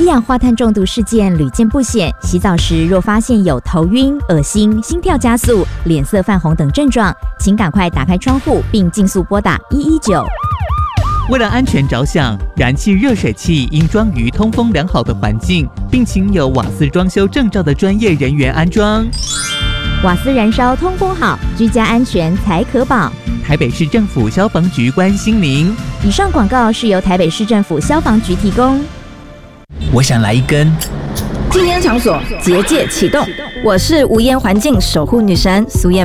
氧化碳中毒事件屡见不鲜，洗澡时若发现有头晕、恶心、心跳加速、脸色泛红等症状，请赶快打开窗户并尽速拨打119。 为了安全着想，燃气热水器应装于通风良好的环境，并请有瓦斯装修证照的专业人员安装。 瓦斯燃烧通风好，居家安全才可保。 台北市政府消防局关心您。 以上广告是由台北市政府消防局提供。 我想来一根。 禁烟场所结界启动，我是无烟环境守护女神苏燕。